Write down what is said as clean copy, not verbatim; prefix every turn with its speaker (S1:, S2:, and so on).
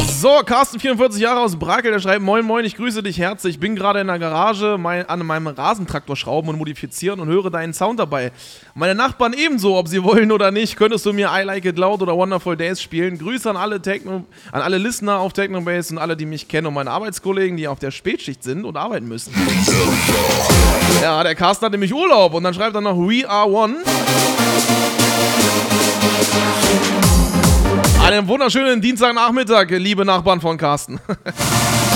S1: So, Carsten, 44 Jahre aus Brakel, der schreibt: Moin Moin, ich grüße dich herzlich. Ich bin gerade in der Garage an meinem Rasentraktor schrauben und modifizieren und höre deinen Sound dabei. Meine Nachbarn ebenso, ob sie wollen oder nicht. Könntest du mir I Like It Loud oder Wonderful Days spielen? Grüße an alle Listener auf Technobase und alle, die mich kennen und meine Arbeitskollegen, die auf der Spätschicht sind und arbeiten müssen. Ja, der Carsten hat nämlich Urlaub und dann schreibt er noch: We are one. Einen wunderschönen Dienstagnachmittag, liebe Nachbarn von Carsten.